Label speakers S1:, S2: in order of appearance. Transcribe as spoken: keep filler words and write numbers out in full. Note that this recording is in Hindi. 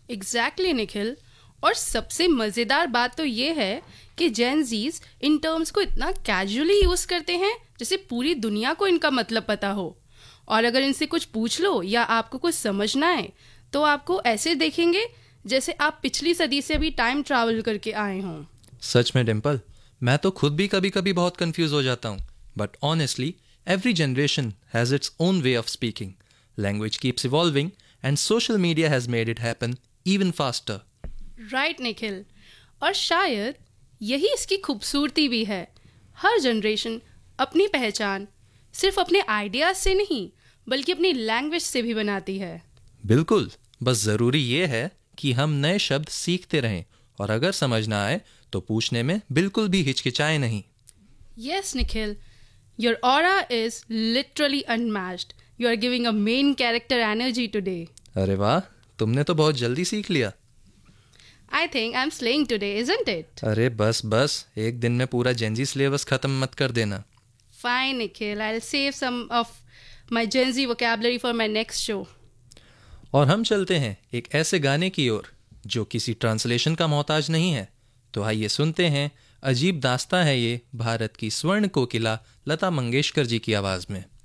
S1: एग्जैक्टली निखिल। और सबसे मज़ेदार बात तो ये है कि जेन जीज इन टर्म्स को इतना कैजुअली यूज़ करते हैं जैसे पूरी दुनिया को इनका मतलब पता हो। और अगर इनसे कुछ पूछ लो या आपको कुछ समझना है तो आपको ऐसे देखेंगे जैसे आप पिछली सदी से अभी टाइम ट्रैवल करके आए हों।
S2: सच में डिम्पल, मैं तो खुद भी कभी कभी बहुत कंफ्यूज हो जाता हूँ, but honestly every generation has its own way of speaking. Language keeps evolving and social media has made it happen even faster.
S1: Right Nikhil, और शायद यही इसकी खूबसूरती भी है। हर जनरेशन अपनी पहचान सिर्फ अपने आइडियाज से नहीं बल्कि अपनी लैंग्वेज से भी बनाती है।
S2: बिल्कुल, बस ज़रूरी ये है कि हम नए शब्द सीखते रहें और अगर समझ ना आए तो पूछने में बिल्कुल भी हिचकिचाए नहीं.
S1: Yes, Nikhil, your aura is literally unmatched. You are giving a main character energy today.
S2: अरे वाह, तुमने तो बहुत जल्दी सीख लिया.
S1: I think I'm slaying today, isn't it?
S2: अरे बस बस, एक दिन में पूरा जेंजी सिलेबस खत्म मत कर देना.
S1: Fine, Nikhil. I'll save some of my Gen Z vocabulary for my next show.
S2: और हम चलते हैं एक ऐसे गाने की ओर जो किसी ट्रांसलेशन का मोहताज नहीं है. तो आइए सुनते हैं, अजीब दास्तां है ये भारत की स्वर्ण कोकिला लता मंगेशकर जी की आवाज़ में.